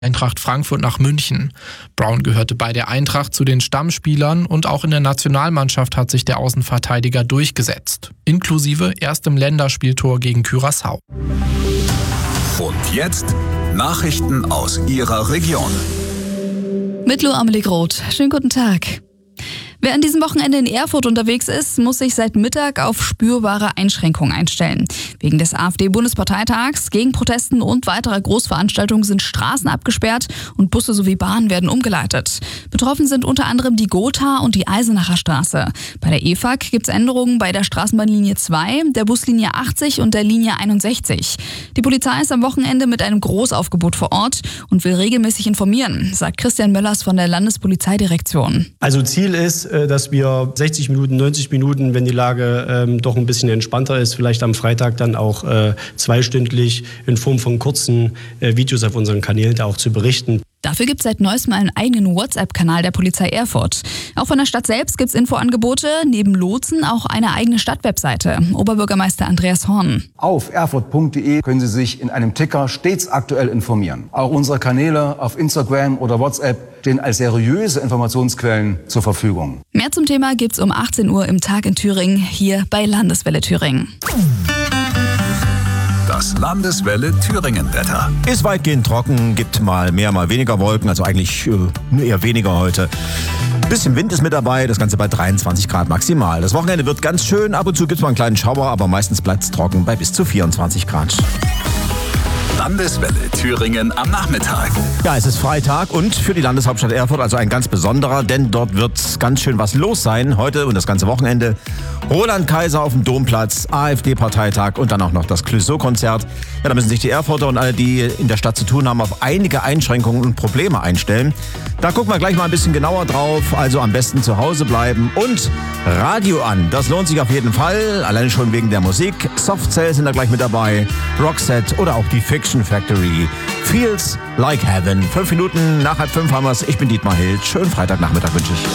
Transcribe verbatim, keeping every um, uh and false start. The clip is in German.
Eintracht Frankfurt nach München. Brown gehörte bei der Eintracht zu den Stammspielern und auch in der Nationalmannschaft hat sich der Außenverteidiger durchgesetzt. Inklusive erstem Länderspieltor gegen Curaçao. Und jetzt Nachrichten aus Ihrer Region. Mit Lo Amelie Groth. Schönen guten Tag. Wer an diesem Wochenende in Erfurt unterwegs ist, muss sich seit Mittag auf spürbare Einschränkungen einstellen. Wegen des AfD-Bundesparteitags, Gegenprotesten und weiterer Großveranstaltungen sind Straßen abgesperrt und Busse sowie Bahnen werden umgeleitet. Betroffen sind unter anderem die Gotha und die Eisenacher Straße. Bei der E F A G gibt es Änderungen bei der Straßenbahnlinie zwei, der Buslinie achtzig und der Linie einundsechzig. Die Polizei ist am Wochenende mit einem Großaufgebot vor Ort und will regelmäßig informieren, sagt Christian Möllers von der Landespolizeidirektion. Also Ziel ist, dass wir sechzig Minuten, neunzig Minuten, wenn die Lage ähm, doch ein bisschen entspannter ist, vielleicht am Freitag dann auch äh, zweistündlich in Form von kurzen äh, Videos auf unseren Kanälen da auch zu berichten. Dafür gibt es seit neuestem einen eigenen WhatsApp-Kanal der Polizei Erfurt. Auch von der Stadt selbst gibt es Infoangebote, neben Lotsen auch eine eigene Stadtwebseite. Oberbürgermeister Andreas Horn. Auf erfurt punkt de können Sie sich in einem Ticker stets aktuell informieren. Auch unsere Kanäle auf Instagram oder WhatsApp stehen als seriöse Informationsquellen zur Verfügung. Mehr zum Thema gibt's um achtzehn Uhr im Tag in Thüringen, hier bei Landeswelle Thüringen. Das Landeswelle Thüringen-Wetter. Ist weitgehend trocken, gibt mal mehr, mal weniger Wolken, also eigentlich äh, nur eher weniger heute. Bisschen Wind ist mit dabei, das Ganze bei dreiundzwanzig Grad maximal. Das Wochenende wird ganz schön, ab und zu gibt es mal einen kleinen Schauer, aber meistens bleibt es trocken bei bis zu vierundzwanzig Grad. Landeswelle Thüringen am Nachmittag. Ja, es ist Freitag und für die Landeshauptstadt Erfurt also ein ganz besonderer, denn dort wird ganz schön was los sein. Heute und das ganze Wochenende. Roland Kaiser auf dem Domplatz, AfD-Parteitag und dann auch noch das Clouseau-Konzert. Ja, da müssen sich die Erfurter und alle, die in der Stadt zu tun haben, auf einige Einschränkungen und Probleme einstellen. Da gucken wir gleich mal ein bisschen genauer drauf. Also am besten zu Hause bleiben und Radio an. Das lohnt sich auf jeden Fall, alleine schon wegen der Musik. Softcell sind da gleich mit dabei, Roxette oder auch die Fiction Factory. Feels like Heaven. Fünf Minuten nach halb fünf haben wir's. Ich bin Dietmar Hild. Schönen Freitagnachmittag wünsche ich.